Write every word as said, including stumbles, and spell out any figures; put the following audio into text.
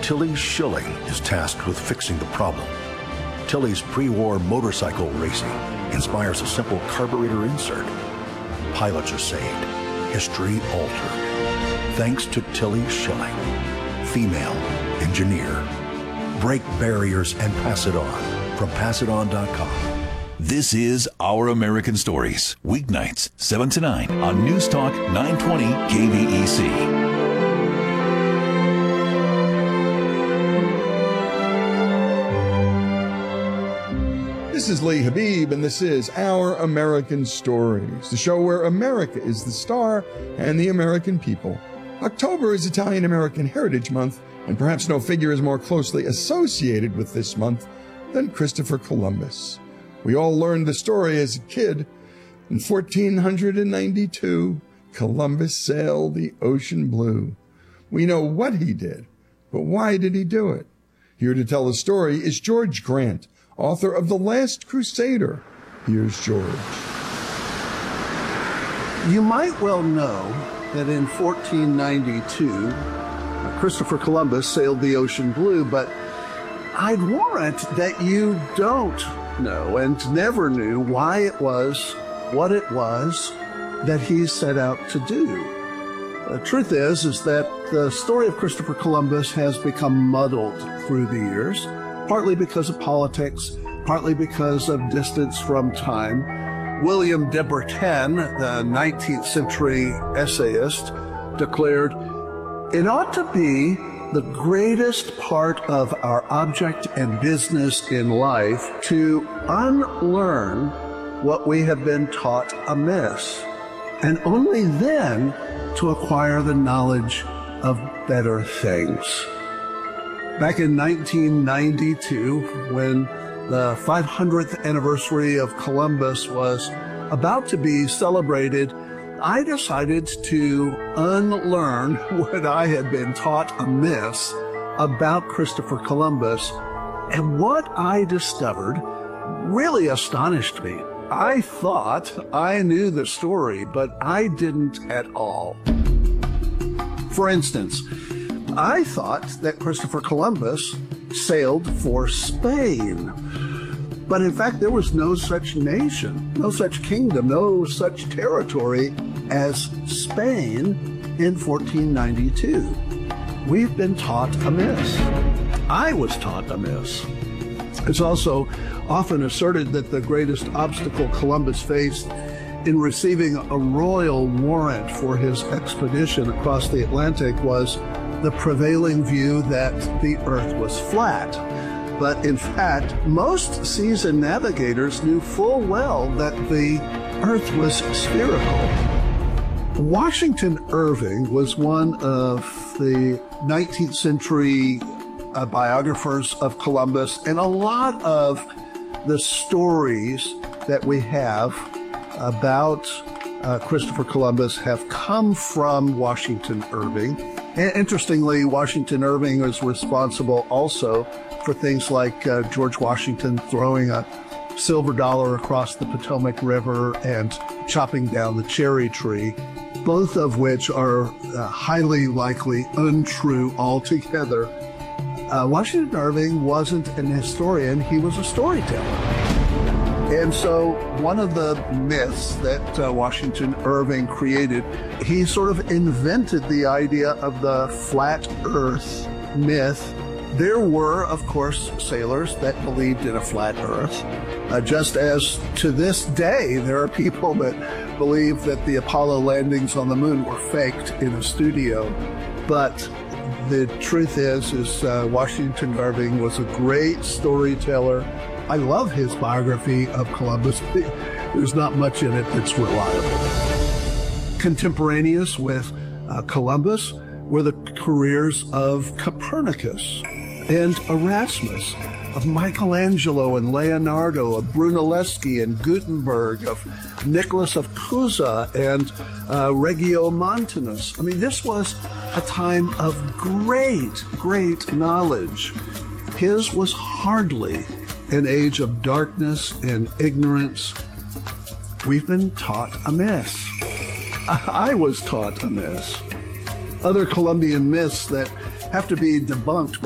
Tilly Schilling is tasked with fixing the problem. Tilly's pre-war motorcycle racing inspires a simple carburetor insert. Pilots are saved, history altered. Thanks to Tilly Schilling, female engineer. Break barriers and pass it on from pass it on dot com. This is Our American Stories, weeknights, seven to nine on News Talk nine twenty K V E C. This is Lee Habib, and this is Our American Stories, the show where America is the star and the American people. October is Italian-American Heritage Month, and perhaps no figure is more closely associated with this month than Christopher Columbus. We all learned the story as a kid. In fourteen ninety-two, Columbus sailed the ocean blue. We know what he did, but why did he do it? Here to tell the story is George Grant, author of The Last Crusader. Here's George. You might well know that in fourteen ninety-two, Christopher Columbus sailed the ocean blue, but I'd warrant that you don't know and never knew why it was, what it was that he set out to do. The truth is, is that the story of Christopher Columbus has become muddled through the years, partly because of politics, partly because of distance from time. William de Bretagne, the nineteenth century essayist, declared, "It ought to be the greatest part of our object and business in life to unlearn what we have been taught amiss, and only then to acquire the knowledge of better things." Back in nineteen ninety-two, when the five hundredth anniversary of Columbus was about to be celebrated, I decided to unlearn what I had been taught amiss about Christopher Columbus. And what I discovered really astonished me. I thought I knew the story, but I didn't at all. For instance, I thought that Christopher Columbus sailed for Spain. But in fact, there was no such nation, no such kingdom, no such territory as Spain in fourteen ninety-two. We've been taught amiss. I was taught amiss. It's also often asserted that the greatest obstacle Columbus faced in receiving a royal warrant for his expedition across the Atlantic was the prevailing view that the earth was flat. But in fact, most seasoned navigators knew full well that the earth was spherical. Washington Irving was one of the nineteenth century uh, biographers of Columbus, and a lot of the stories that we have about uh, Christopher Columbus have come from Washington Irving. And interestingly, Washington Irving was responsible also for things like uh, George Washington throwing a silver dollar across the Potomac River and chopping down the cherry tree, both of which are uh, highly likely untrue altogether. Uh, Washington Irving wasn't an historian, he was a storyteller. And so one of the myths that uh, Washington Irving created, he sort of invented the idea of the flat earth myth. There were, of course, sailors that believed in a flat earth, uh, just as to this day there are people that believe that the Apollo landings on the moon were faked in a studio. But the truth is, is uh, Washington Irving was a great storyteller. I love his biography of Columbus. There's not much in it that's reliable. Contemporaneous with uh, Columbus were the careers of Copernicus and Erasmus, of Michelangelo and Leonardo, of Brunelleschi and Gutenberg, of Nicholas of Cusa and uh, Regiomontanus. I mean, this was a time of great, great knowledge. His was hardly an age of darkness and ignorance. We've been taught amiss. I was taught amiss. Other Columbian myths that have to be debunked